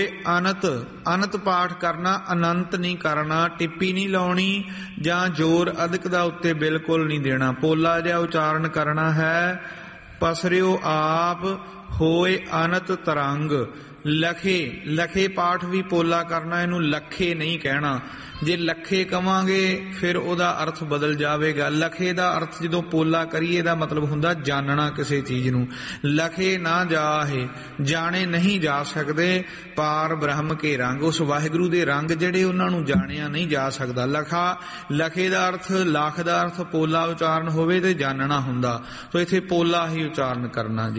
ਅਨੰਤ ਅਨੰਤ ਪਾਠ ਕਰਨਾ, ਅਨੰਤ ਨਹੀਂ ਕਰਨਾ, ਟਿੱਪੀ ਨਹੀਂ ਲਾਉਣੀ ਜਾਂ ਜ਼ੋਰ ਅਧਿਕ ਦਾ ਉੱਤੇ ਬਿਲਕੁਲ ਨਹੀਂ ਦੇਣਾ। ਪੋਲਾ ਜਿਹਾ ਉਚਾਰਨ ਕਰਨਾ ਹੈ। ਪਸਰਿਓ ਆਪ ਹੋਏ ਅਨੰਤ ਤਰੰਗ। ਲਖੇ ਲਖੇ ਪਾਠ ਵੀ ਪੋਲਾ ਕਰਨਾ, ਇਹਨੂੰ ਲੱਖੇ ਨਹੀਂ ਕਹਿਣਾ। ਜੇ ਲੱਖੇ ਕਵਾਂਗੇ ਫਿਰ ਉਹਦਾ ਅਰਥ ਬਦਲ ਜਾਵੇਗਾ। ਲਖੇ ਦਾ ਅਰਥ ਜਦੋਂ ਪੋਲਾ ਕਰੀਏ ਦਾ ਮਤਲਬ ਹੁੰਦਾ ਜਾਣਨਾ ਕਿਸੇ ਚੀਜ਼ ਨੂੰ। ਲਖੇ ਨਾ ਜਾਹੇ, ਜਾਣੇ ਨਹੀਂ ਜਾ ਸਕਦੇ ਪਾਰ ਬ੍ਰਹਮ ਕੇ ਰੰਗ। ਉਸ ਵਾਹਿਗੁਰੂ ਦੇ ਰੰਗ ਜਿਹੜੇ ਉਹਨਾਂ ਨੂੰ ਜਾਣਿਆ ਨਹੀਂ ਜਾ ਸਕਦਾ। ਲਖੇ ਦਾ ਅਰਥ, ਲੱਖ ਦਾ ਅਰਥ ਪੋਲਾ ਉਚਾਰਨ ਹੋਵੇ ਤੇ ਜਾਣਨਾ ਹੁੰਦਾ, ਸੋ ਇੱਥੇ ਪੋਲਾ ਹੀ ਉਚਾਰਨ ਕਰਨਾ ਜੀ।